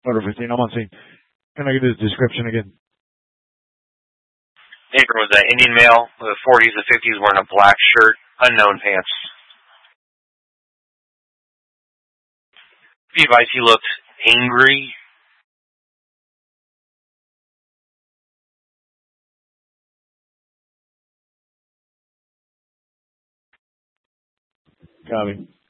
Order 15, I'm on scene. Can I get his description again? Neighbor was an Indian male with the 40s and 50s wearing a black shirt, unknown pants. Be advised, he looked angry. Copy.